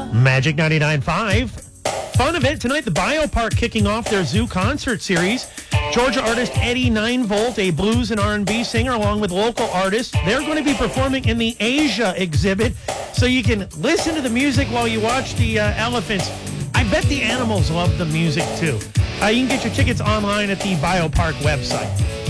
Magic 99.5. Fun event tonight, the Biopark kicking off their zoo concert series. Georgia artist Eddie Ninevolt, a blues and R&B singer, along with local artists. They're going to be performing in the Asia exhibit, so you can listen to the music while you watch the elephants. I bet the animals love the music, too. You can get your tickets online at the Biopark website.